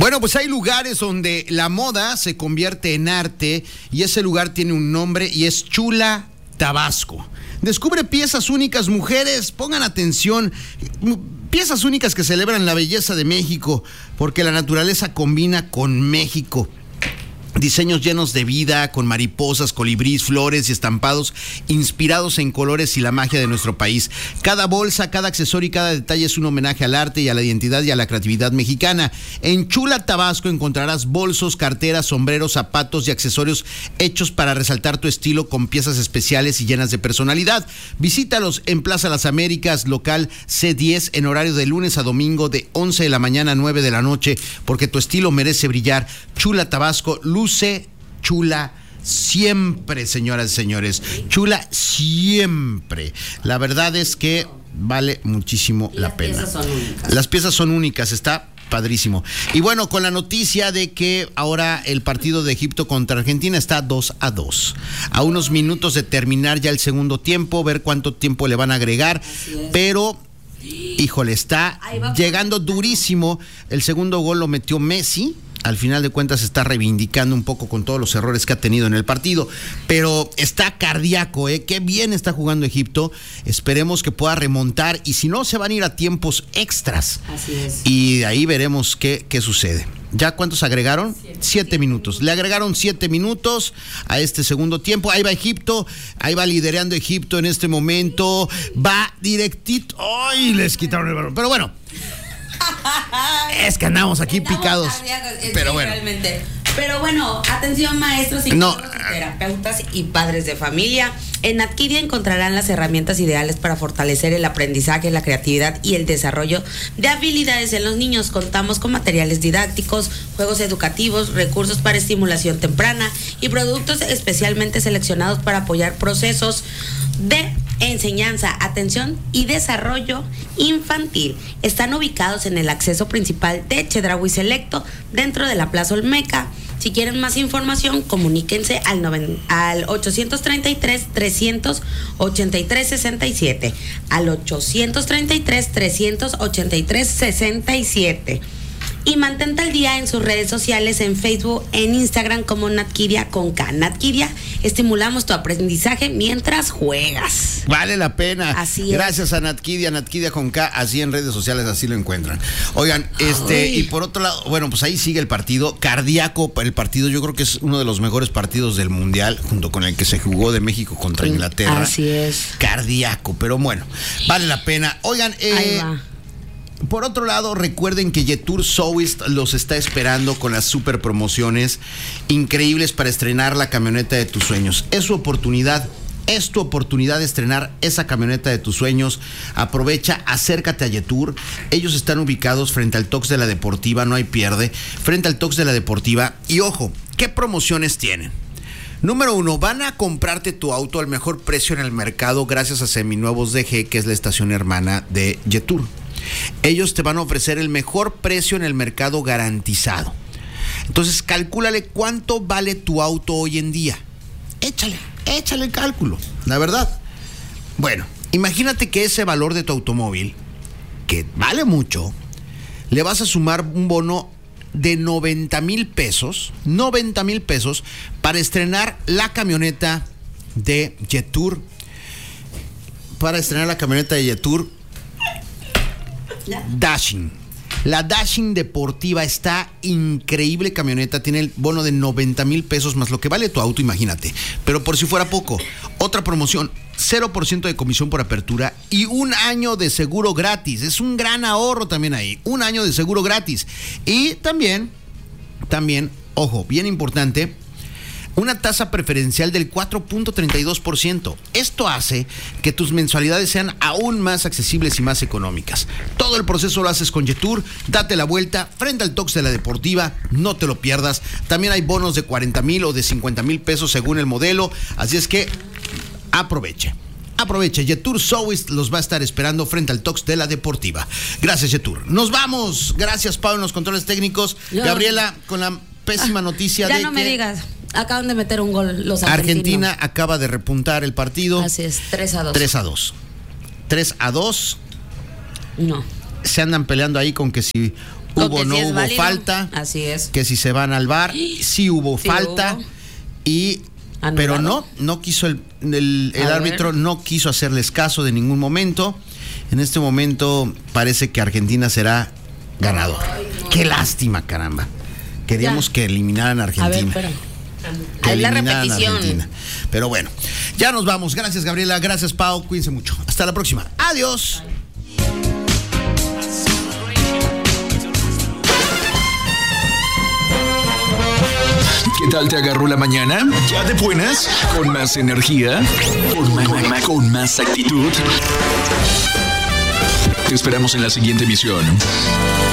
Bueno, pues hay lugares donde la moda se convierte en arte y ese lugar tiene un nombre y es Chula Tabasco. Descubre piezas únicas, mujeres, pongan atención, piezas únicas que celebran la belleza de México, porque la naturaleza combina con México. Diseños llenos de vida, con mariposas, colibríes, flores y estampados inspirados en colores y la magia de nuestro país. Cada bolsa, cada accesorio y cada detalle es un homenaje al arte y a la identidad y a la creatividad mexicana. En Chula Tabasco encontrarás bolsos, carteras, sombreros, zapatos y accesorios hechos para resaltar tu estilo con piezas especiales y llenas de personalidad. Visítalos en Plaza Las Américas, local C10, en horario de lunes a domingo de 11 de la mañana a 9 de la noche, porque tu estilo merece brillar. Chula Tabasco, luce chula siempre, señoras y señores. Chula siempre. La verdad es que vale muchísimo la pena. Las piezas son únicas, está padrísimo. Y bueno, con la noticia de que ahora el partido de Egipto contra Argentina está 2-2. A unos minutos de terminar ya el segundo tiempo, ver cuánto tiempo le van a agregar. Pero, híjole, está llegando durísimo. El segundo gol lo metió Messi. Al final de cuentas está reivindicando un poco con todos los errores que ha tenido en el partido, pero está cardíaco, qué bien está jugando Egipto. Esperemos que pueda remontar y si no se van a ir a tiempos extras. Así es. Y ahí veremos qué sucede. ¿Ya cuántos agregaron? 7 minutos. Le agregaron 7 minutos a este segundo tiempo. Ahí va Egipto, ahí va liderando Egipto en este momento. Va directito. ¡Ay! Les quitaron el balón. Pero bueno. Es que andamos aquí picados. Pero bueno. Realmente. Pero bueno, atención maestros, psicólogos, terapeutas y padres de familia. En Adquidia encontrarán las herramientas ideales para fortalecer el aprendizaje, la creatividad y el desarrollo de habilidades en los niños. Contamos con materiales didácticos, juegos educativos, recursos para estimulación temprana y productos especialmente seleccionados para apoyar procesos de enseñanza, atención y desarrollo infantil. Están ubicados en el acceso principal de Chedraui Selecto, dentro de la Plaza Olmeca. Si quieren más información, comuníquense al 833-383-67, al 833-383-67. Y mantente al día en sus redes sociales, en Facebook, en Instagram como Natquidia con K. Natquidia, estimulamos tu aprendizaje mientras juegas. Vale la pena. Así es. Gracias a Natquidia con K, así en redes sociales, así lo encuentran. Oigan, y por otro lado, bueno, pues ahí sigue el partido, cardíaco el partido, yo creo que es uno de los mejores partidos del Mundial, junto con el que se jugó de México contra Inglaterra. Así es. Cardíaco, pero bueno, vale la pena. Oigan, ahí va. Por otro lado, recuerden que Jetour Soest los está esperando con las super promociones increíbles para estrenar la camioneta de tus sueños. Es su oportunidad. Es tu oportunidad de estrenar esa camioneta de tus sueños. Aprovecha, acércate a Jetour. Ellos están ubicados frente al Tox de la Deportiva, no hay pierde. Frente al Tox de la Deportiva. Y ojo, ¿qué promociones tienen? Número 1, van a comprarte tu auto al mejor precio en el mercado gracias a Seminuevos DG, que es la estación hermana de Jetour. Ellos te van a ofrecer el mejor precio en el mercado garantizado. Entonces, calcúlale cuánto vale tu auto hoy en día. Échale el cálculo, la verdad. Bueno, imagínate que ese valor de tu automóvil, que vale mucho, le vas a sumar un bono de 90,000 pesos, para estrenar la camioneta de Jetour. Dashing. La Dashing deportiva está increíble camioneta, tiene el bono de 90,000 pesos más lo que vale tu auto, imagínate. Pero por si fuera poco, otra promoción, 0% de comisión por apertura y 1 año de seguro gratis. Es un gran ahorro también ahí, 1 año de seguro gratis. Y también, ojo, bien importante, una tasa preferencial del 4.32%. Esto hace que tus mensualidades sean aún más accesibles y más económicas. Todo el proceso lo haces con Jetour. Date la vuelta frente al Tox de la Deportiva. No te lo pierdas. También hay bonos de 40,000 o de 50,000 pesos según el modelo. Así es que aproveche. Jetour Soest los va a estar esperando frente al Tox de la Deportiva. Gracias, Jetour. Nos vamos. Gracias, Pablo, en los controles técnicos. Gabriela, con la pésima noticia de que... Ya no me digas. Acaban de meter un gol los argentinos. Argentina acaba de repuntar el partido. Así es, 3-2. 3-2. 3-2. No. se andan peleando ahí con que si hubo o no sí hubo falta. Así es. Que si se van al VAR, sí hubo falta. Anulado. Pero no quiso el árbitro, no quiso hacerles caso de ningún momento. En este momento parece que Argentina será ganador. No. Qué lástima, caramba. Queríamos que eliminaran a Argentina. A ver, es la repetición. Pero bueno, ya nos vamos. Gracias, Gabriela. Gracias, Pau. Cuídense mucho. Hasta la próxima. Adiós. ¿Qué tal te agarró la mañana? ¿Ya de buenas? ¿Con más energía? ¿Con más actitud? Te esperamos en la siguiente emisión.